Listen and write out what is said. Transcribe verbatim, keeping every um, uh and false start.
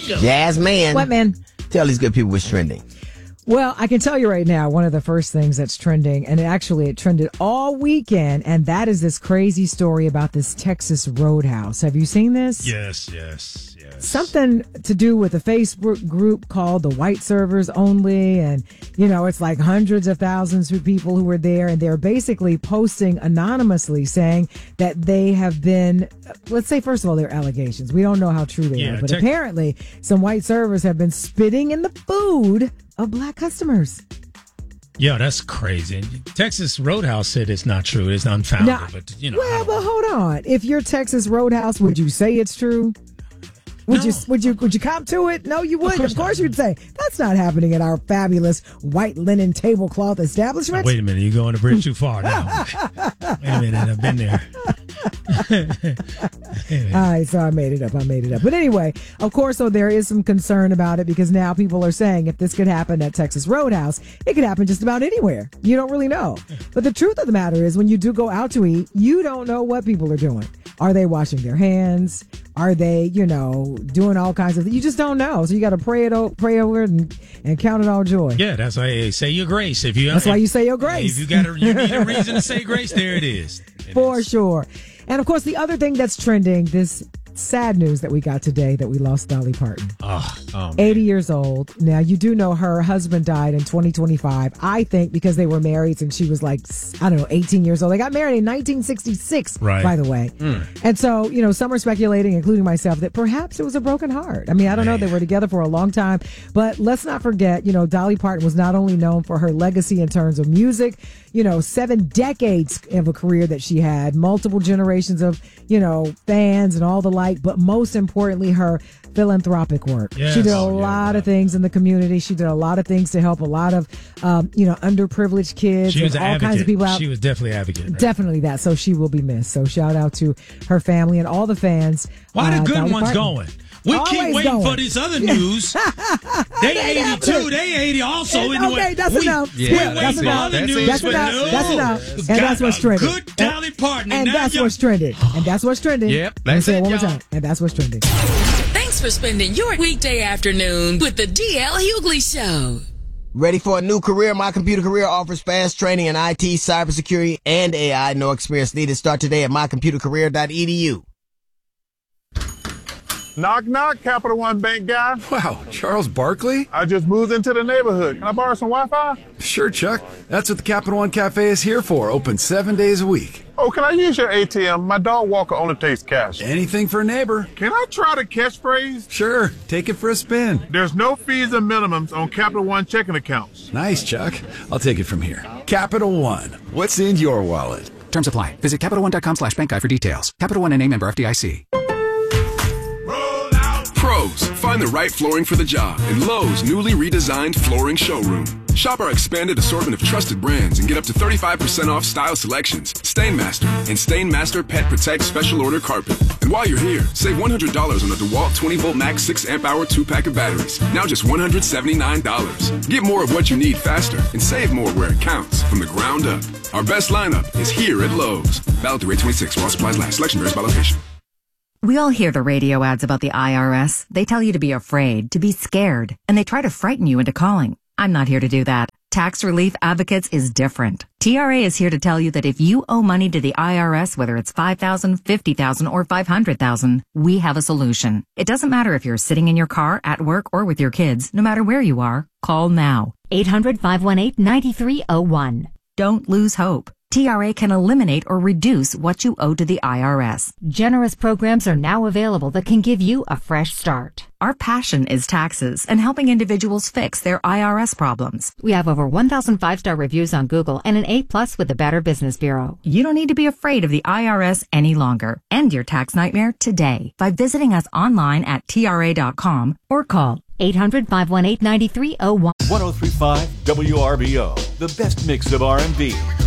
go. Jazz man. What, man? Tell these good people what's trending. Well, I can tell you right now, one of the first things that's trending, and actually it trended all weekend, and that is this crazy story about this Texas Roadhouse. Have you seen this? Yes, yes, yes. Something to do with a Facebook group called the White Servers Only, and, you know, it's like hundreds of thousands of people who were there, and they're basically posting anonymously saying that they have been, let's say, first of all, they're allegations. We don't know how true they Yeah, are, but tech- apparently some white servers have been spitting in the food of black customers. Yeah, that's crazy. Texas Roadhouse said it's not true. It's unfounded, Now, but, you know. I well, don't- but hold on. If you're Texas Roadhouse, would you say it's true? Would No. you would you would you cop to it? No, you wouldn't. course Of course, not. you'd say that's not happening at our fabulous white linen tablecloth establishment. Wait a minute, you're going a bridge too far now. Wait a minute, I've been there. All right, so I made it up. I made it up. But anyway, of course, so there is some concern about it because now people are saying if this could happen at Texas Roadhouse, it could happen just about anywhere. You don't really know. But the truth of the matter is when you do go out to eat, you don't know what people are doing. Are they washing their hands? Are they, you know, doing all kinds of, you just don't know. So you got to pray it, o- pray over it and, and count it all joy. Yeah, that's why I say your grace. If you, That's if, why you say your grace. If you got a, you need a reason to say grace, there it is. It For is. sure. And of course, the other thing that's trending, this sad news that we got today that we lost Dolly Parton. Oh, oh, man. eighty years old. Now, you do know her husband died in twenty twenty-five, I think because they were married and she was like, I don't know, eighteen years old. They got married in nineteen sixty-six, Right. by the way. Mm. And so, you know, some are speculating, including myself, that perhaps it was a broken heart. I mean, I don't know. They were together for a long time. But let's not forget, you know, Dolly Parton was not only known for her legacy in terms of music, you know, seven decades of a career that she had, multiple generations of, you know, fans and all the like, but most importantly, her philanthropic work. Yes. She did a Oh, yeah, lot yeah. of things in the community. She did a lot of things to help a lot of, um, you know, underprivileged kids She was and an all advocate. kinds of people out. She was definitely an advocate. Right? Definitely that. So she will be missed. So shout out to her family and all the fans. Why uh, the good Dolly ones Parton. going? We Always keep waiting going. for this other news. They eighty-two. They eighty also. And- Anyway, okay, that's we, enough. We Yeah, waiting that's for enough. other That's news. it. That's but enough. no. That's enough. And Got that's what's a trending. Good Dolly Parton. And now that's y'all- what's trending. And that's what's trending. Yep, Let me that's say it it, one more y'all. time. And that's what's trending. Thanks for spending your weekday afternoon with the D L Hughley Show. Ready for a new career? My Computer Career offers fast training in I T, cybersecurity, and A I. No experience needed. Start today at my computer career dot e d u. Knock, knock, Capital One Bank guy. Wow, Charles Barkley? I just moved into the neighborhood. Can I borrow some Wi-Fi? Sure, Chuck. That's what the Capital One Cafe is here for, open seven days a week. Oh, can I use your A T M? My dog Walker only takes cash. Anything for a neighbor. Can I try the catchphrase? Sure, take it for a spin. There's no fees and minimums on Capital One checking accounts. Nice, Chuck. I'll take it from here. Capital One. What's in your wallet? Terms apply. Visit CapitalOne.com slash bank guide for details. Capital One and a member F D I C. Pros, find the right flooring for the job in Lowe's newly redesigned flooring showroom. Shop our expanded assortment of trusted brands and get up to thirty-five percent off style selections, Stainmaster, and Stainmaster Pet Protect Special Order Carpet. And while you're here, save one hundred dollars on the DeWalt twenty volt max six amp hour two pack of batteries. Now just one hundred seventy-nine dollars. Get more of what you need faster and save more where it counts from the ground up. Our best lineup is here at Lowe's. Valid through eight twenty-six while supplies last. Selection varies by location. We all hear the radio ads about the I R S. They tell you to be afraid, to be scared, and they try to frighten you into calling. I'm not here to do that. Tax Relief Advocates is different. T R A is here to tell you that if you owe money to the I R S, whether it's five thousand dollars, fifty thousand dollars, or five hundred thousand dollars, we have a solution. It doesn't matter if you're sitting in your car, at work, or with your kids. No matter where you are, call now. eight hundred, five one eight, nine three zero one. Don't lose hope. T R A can eliminate or reduce what you owe to the I R S. Generous programs are now available that can give you a fresh start. Our passion is taxes and helping individuals fix their I R S problems. We have over one thousand five-star reviews on Google and an A plus with the Better Business Bureau. You don't need to be afraid of the I R S any longer. End your tax nightmare today by visiting us online at T R A dot com or call eight hundred, five one eight, nine three zero one. one oh three point five W R B O, the best mix of R and B,